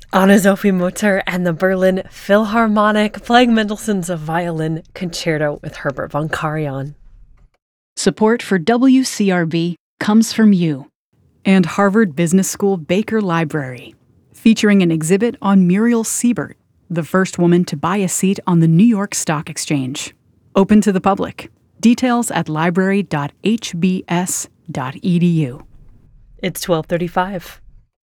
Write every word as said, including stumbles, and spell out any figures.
Anna Sophie Mutter and the Berlin Philharmonic playing Mendelssohn's Violin Concerto with Herbert von Karajan. Support for W C R B comes from you and Harvard Business School Baker Library, featuring an exhibit on Muriel Siebert, the first woman to buy a seat on the New York Stock Exchange. Open to the public. Details at library dot h b s dot e d u. It's twelve thirty-five.